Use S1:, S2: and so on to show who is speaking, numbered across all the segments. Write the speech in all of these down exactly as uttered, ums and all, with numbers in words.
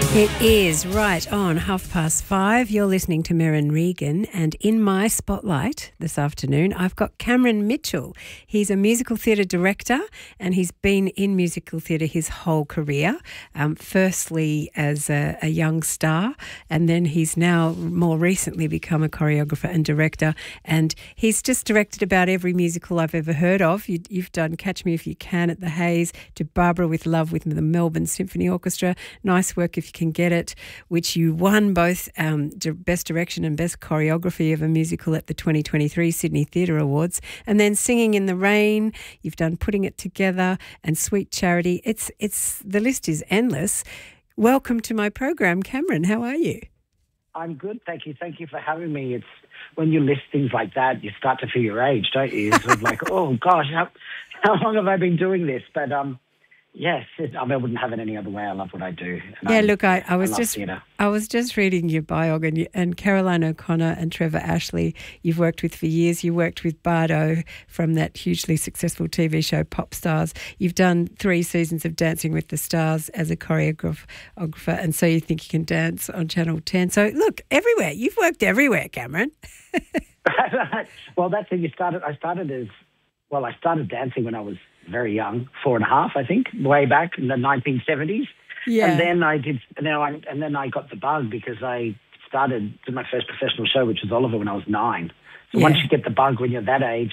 S1: It is right on half past five. You're listening to Merryn Regan, and in my spotlight this afternoon, I've got Cameron Mitchell. He's a musical theatre director, and he's been in musical theatre his whole career. Um, firstly, as a, a young star, and then he's now more recently become a choreographer and director. And he's just directed about every musical I've ever heard of. You, you've done Catch Me If You Can at the Hayes, to Barbara with Love with the Melbourne Symphony Orchestra, Nice Work If You Can Get It, which you won both um, Best Direction and Best Choreography of a Musical at the twenty twenty-three Sydney Theatre Awards. And then Singing in the Rain, you've done Putting It Together and Sweet Charity. It's it's the list is endless. Welcome to my program, Cameron. How are you?
S2: I'm good, thank you. Thank you for having me. It's when you list things like that, you start to feel your age, don't you? It's sort of like, oh gosh, how, how long have I been doing this? But um, yes, it, I, mean, I wouldn't have it any other way. I love what I do.
S1: Yeah,
S2: I,
S1: look, I, I was
S2: I
S1: just
S2: theatre.
S1: I was just reading your biog, and, you, and Caroline O'Connor and Trevor Ashley, you've worked with for years. You worked with Bardo from that hugely successful T V show Pop Stars. You've done three seasons of Dancing with the Stars as a choreographer, and So You Think You Can Dance on Channel ten. So look, everywhere. You've worked everywhere, Cameron.
S2: Well, that's when you started. I started as, well, I started dancing when I was very young, four and a half, I think, way back in the nineteen seventies.
S1: Yeah.
S2: And then I did, and then I, and then I got the bug because I started did my first professional show, which was Oliver, when I was nine. So
S1: Yeah.
S2: once you get the bug when you're that age,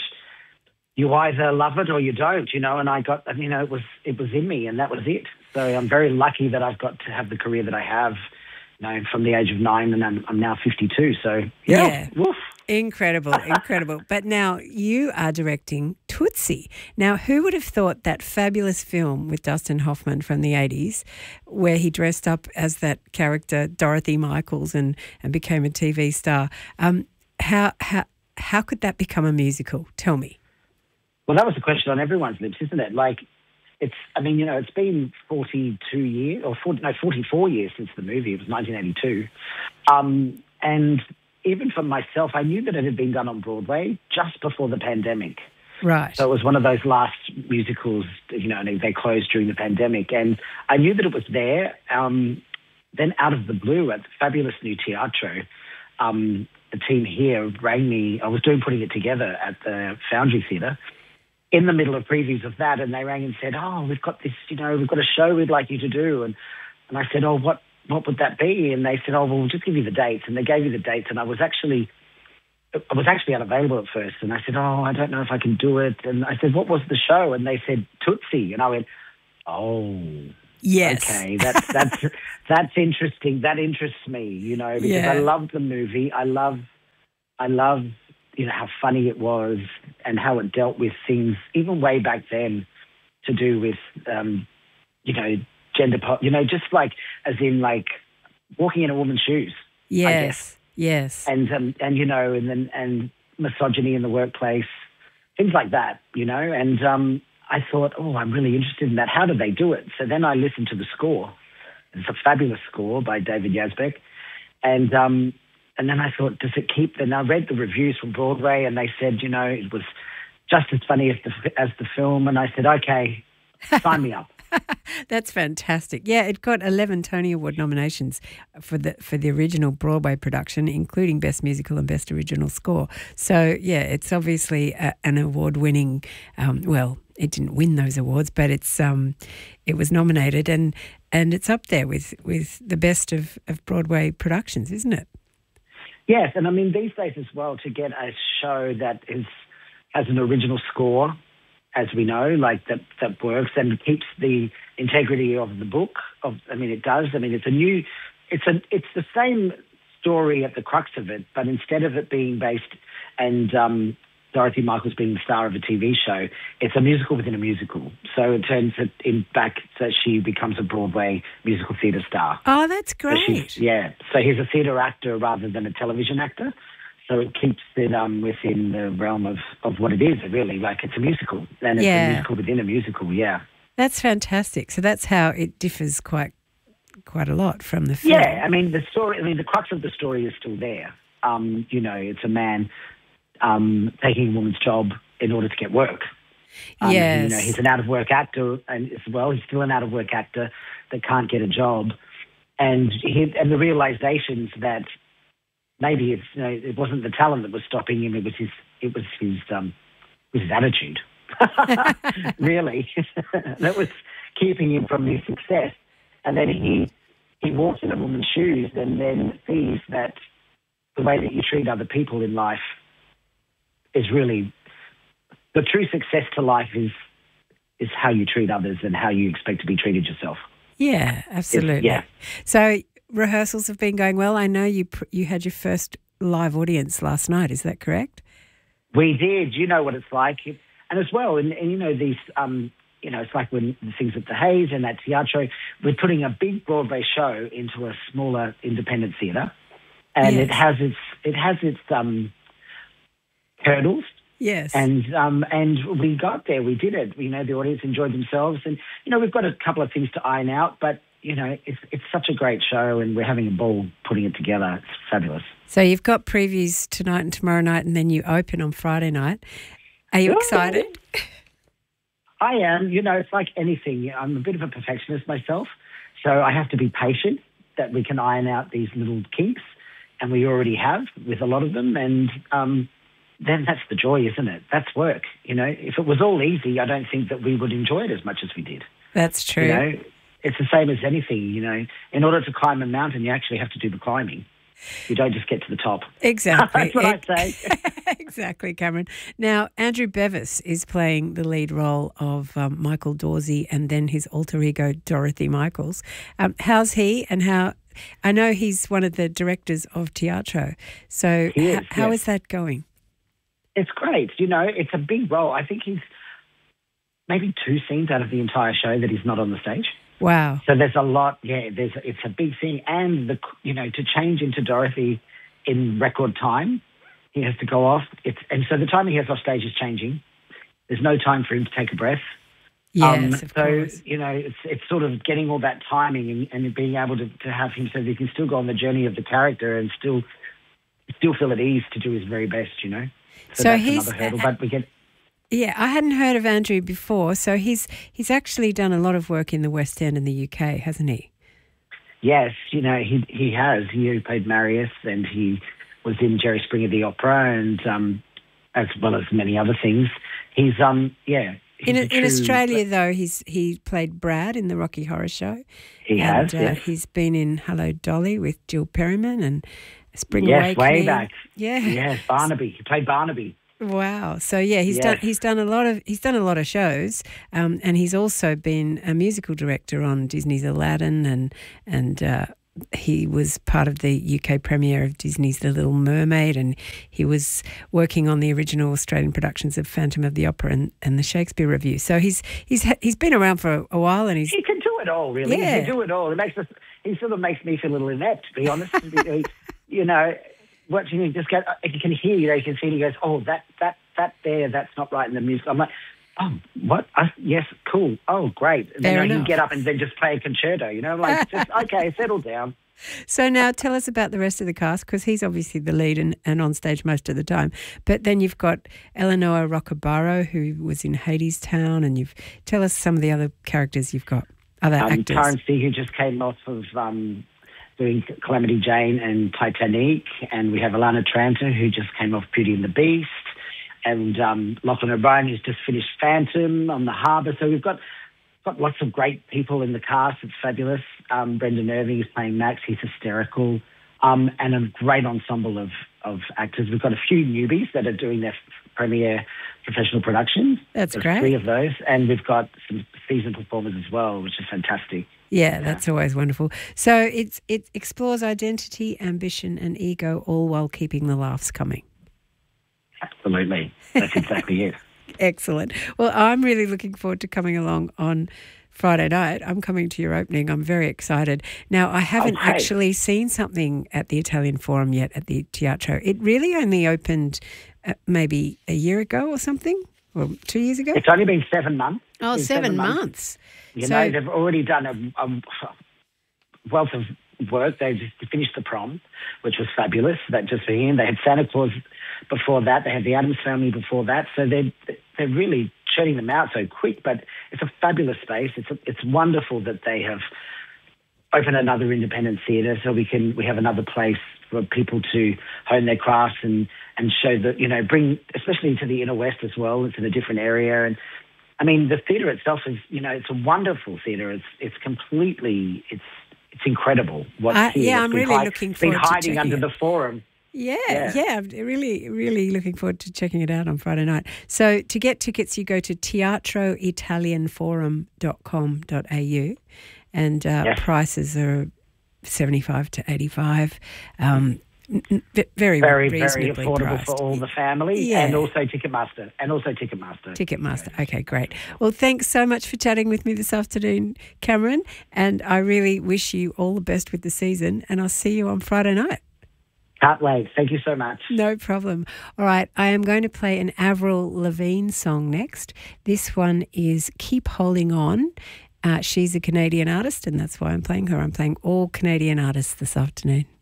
S2: you either love it or you don't, you know. And I got, you know, it was it was in me, and that was it. So I'm very lucky that I've got to have the career that I have, you know, from the age of nine, and I'm, I'm now fifty-two. So yeah,
S1: Yeah.
S2: woof.
S1: Incredible, incredible. But now you are directing Tootsie. Now, who would have thought that fabulous film with Dustin Hoffman from the eighties, where he dressed up as that character Dorothy Michaels and, and became a T V star? Um, how how how could that become a musical? Tell me.
S2: Well, that was the question on everyone's lips, isn't it? Like, it's, I mean, you know, it's been forty-two years, or forty, no, forty-four years since the movie. It was nineteen eighty-two. Um, and even for myself, I knew that it had been done on Broadway just before the pandemic.
S1: Right.
S2: So it was one of those last musicals, you know, and they closed during the pandemic. And I knew that it was there. Um, then out of the blue at the fabulous New Teatro, um, the team here rang me. I was doing Putting It Together at the Foundry Theatre in the middle of previews of that. And they rang and said, oh, we've got this, you know, we've got a show we'd like you to do. And, and I said, oh, what? What would that be? And they said, oh, well, we'll just give you the dates. And they gave me the dates, and I was actually I was actually unavailable at first. And I said, oh, I don't know if I can do it. And I said, what was the show? And they said, Tootsie. And I went, oh,
S1: yes.
S2: Okay, that's, that's, that's interesting. That interests me, you know, because
S1: Yeah.
S2: I love the movie. I love, I love, you know, how funny it was and how it dealt with things, even way back then, to do with, um, you know, gender, po- you know, just like, as in like walking in a woman's shoes.
S1: Yes.
S2: I guess.
S1: Yes.
S2: And, um, and, you know, and then, and misogyny in the workplace, things like that, you know, and, um, I thought, oh, I'm really interested in that. How did they do it? So then I listened to the score. It's a fabulous score by David Yazbek. And, um, and then I thought, does it keep, and I read the reviews from Broadway, and they said, you know, it was just as funny as the, as the film. And I said, okay, sign me up.
S1: That's fantastic. Yeah, it got eleven Tony Award nominations for the for the original Broadway production, including Best Musical and Best Original Score. So, yeah, it's obviously a, an award-winning, um, well, it didn't win those awards, but it's um, it was nominated, and and it's up there with, with the best of, of Broadway productions, isn't it?
S2: Yes, and I mean, these days as well, to get a show that is has an original score, as we know, like that, that works and keeps the integrity of the book. Of, I mean, it does. I mean, it's a new, it's a, it's the same story at the crux of it, but instead of it being based and um, Dorothy Michaels being the star of a T V show, it's a musical within a musical. So it turns it in back that she becomes a Broadway musical theatre star.
S1: Oh, that's
S2: So
S1: great.
S2: she's- yeah. So he's a theatre actor rather than a television actor. So it keeps it um, within the realm of, of what it is, really. Like, it's a musical, and it's
S1: Yeah.
S2: a musical within a musical, yeah.
S1: That's fantastic. So that's how it differs quite quite a lot from the film.
S2: Yeah, I mean, the story, I mean, the crux of the story is still there. Um, you know, it's a man um, taking a woman's job in order to get work. Um,
S1: Yes.
S2: You know, he's an out-of-work actor, and as well, he's still an out-of-work actor that can't get a job. and he, and the realizations that maybe it's you know, it wasn't the talent that was stopping him; it was his it was his um, his attitude, really, that was keeping him from his success. And then he he walks in a woman's shoes, and then sees that the way that you treat other people in life is really the true success to life is is how you treat others and how you expect to be treated yourself.
S1: Yeah, absolutely.
S2: Yeah.
S1: So rehearsals have been going well. I know you pr- you had your first live audience last night. Is that correct?
S2: We did. You know what it's like, and as well, and, and you know these. Um, you know, it's like when the things at the Hayes and at Teatro, we're putting a big Broadway show into a smaller independent theatre, and
S1: Yes.
S2: it has its it has its um, hurdles.
S1: Yes.
S2: And um, and we got there. We did it. You know, the audience enjoyed themselves, and you know, we've got a couple of things to iron out. But you know, it's it's such a great show, and we're having a ball putting it together. It's fabulous.
S1: So you've got previews tonight and tomorrow night, and then you open on Friday night. Are you
S2: Woo!
S1: excited?
S2: I am. You know, it's like anything. I'm a bit of a perfectionist myself, so I have to be patient that we can iron out these little kinks, and we already have with a lot of them. And um, then that's the joy, isn't it? That's work. You know, if it was all easy, I don't think that we would enjoy it as much as we did.
S1: That's true.
S2: You know, it's the same as anything. You know, in order to climb a mountain, you actually have to do the climbing. You don't just get to the top.
S1: Exactly.
S2: That's what I say.
S1: Exactly, Cameron. Now, Andrew Bevis is playing the lead role of um, Michael Dawsey and then his alter ego, Dorothy Michaels. Um, how's he and how... I know he's one of the directors of Teatro. So
S2: He is,
S1: h- how
S2: yes.
S1: is that going?
S2: It's great. You know, it's a big role. I think he's maybe two scenes out of the entire show that he's not on the stage.
S1: Wow.
S2: So there's a lot. Yeah, there's it's a big thing, and the you know to change into Dorothy in record time, he has to go off. It's and so the time he has off stage is changing. There's no time for him to take a breath.
S1: Yes,
S2: Um,
S1: of
S2: so
S1: course.
S2: you know, it's it's sort of getting all that timing and, and being able to, to have him so that he can still go on the journey of the character and still still feel at ease to do his very best. You know, so,
S1: So
S2: that's
S1: he's-
S2: another hurdle. But we get.
S1: Yeah, I hadn't heard of Andrew before. So he's he's actually done a lot of work in the West End in the U K, hasn't he?
S2: Yes, you know, he he has. He played Marius and he was in Jerry Springer the Opera and um, as well as many other things. He's, um, yeah. he's
S1: In
S2: a
S1: in
S2: true-
S1: Australia, though, he's he played Brad in the Rocky Horror Show.
S2: He
S1: and,
S2: has,
S1: uh,
S2: yes.
S1: He's been in Hello Dolly with Jill Perryman and Spring
S2: Yes,
S1: Awakening.
S2: way back.
S1: Yeah.
S2: Yes, Barnaby. He played Barnaby.
S1: Wow. So yeah, he's
S2: Yes.
S1: done he's done a lot of he's done a lot of shows, um, and he's also been a musical director on Disney's Aladdin, and and uh, he was part of the U K premiere of Disney's The Little Mermaid, and he was working on the original Australian productions of Phantom of the Opera and, and the Shakespeare Review. So he's he's ha- he's been around for a while, and he's
S2: He can do it all, really.
S1: Yeah.
S2: He can do it all. It makes us. He sort of makes me feel a little inept, to be honest. He- you know, watching him just get. You can hear, you know, you can see. And he goes, "Oh, that that that there, that's not right in the music." I'm like, "Oh, what? Uh, yes, cool. Oh, great." And
S1: Fair
S2: then he
S1: enough.
S2: get up and then just play a concerto. You know, I'm like, just okay, settle down.
S1: So now tell us about the rest of the cast, because he's obviously the lead and, and on stage most of the time. But then you've got Eleanor Roccabaro, who was in Hadestown, and you've tell us some of the other characters you've got, other
S2: Um,
S1: actors.
S2: Terence D, who just came off of um, doing Calamity Jane and Titanic, and we have Alana Tranter, who just came off Beauty and the Beast, and um, Lachlan O'Brien, who's just finished Phantom on the Harbour. So we've got got lots of great people in the cast. It's fabulous. Um, Brendan Irving is playing Max. He's hysterical. Um, and a great ensemble of, of actors. We've got a few newbies that are doing their premiere professional productions.
S1: That's
S2: There's
S1: great.
S2: three of those. And we've got some seasoned performers as well, which is fantastic.
S1: Yeah, that's always wonderful. So it's it explores identity, ambition, and ego, all while keeping the laughs coming.
S2: Absolutely. That's exactly it.
S1: Excellent. Well, I'm really looking forward to coming along on Friday night. I'm coming to your opening. I'm very excited. Now, I haven't
S2: Okay.
S1: actually seen something at the Italian Forum yet at the Teatro. It really only opened uh, maybe a year ago or something, or two years ago.
S2: It's only been seven months.
S1: Oh,
S2: It's been
S1: seven months.
S2: You
S1: So-
S2: know, they've already done a, a wealth of work. They just finished The Prom, which was fabulous. That just for him. They had Santa Claus before that. They had The Addams Family before that. So they're they're really churning them out so quick. But it's a fabulous space. It's a, it's wonderful that they have open another independent theatre so we can we have another place for people to hone their crafts and, and show that, you know, bring, especially to the inner west as well. It's in a different area. And I mean, the theatre itself is, you know, it's a wonderful theatre. It's it's completely, it's it's incredible what's
S1: uh,
S2: here.
S1: Yeah,
S2: it's
S1: I'm
S2: been
S1: really
S2: hide,
S1: looking
S2: it's been
S1: forward to
S2: hiding
S1: checking
S2: under
S1: it.
S2: the forum.
S1: Yeah,
S2: Yeah.
S1: yeah, I'm really, really looking forward to checking it out on Friday night. So to get tickets, you go to teatro italian forum dot com dot a u and uh,
S2: Yes.
S1: prices are seventy-five to eighty-five. Um, n- n- very,
S2: Very, very
S1: reasonably
S2: affordable
S1: priced.
S2: for all the family,
S1: Yeah.
S2: and also Ticketmaster, and also Ticketmaster.
S1: Ticketmaster. Okay, great. Well, thanks so much for chatting with me this afternoon, Cameron, and I really wish you all the best with the season, and I'll see you on Friday night.
S2: Can't wait. Thank you so much.
S1: No problem. All right, I am going to play an Avril Lavigne song next. This one is Keep Holding On. Uh, she's a Canadian artist, and that's why I'm playing her. I'm playing all Canadian artists this afternoon.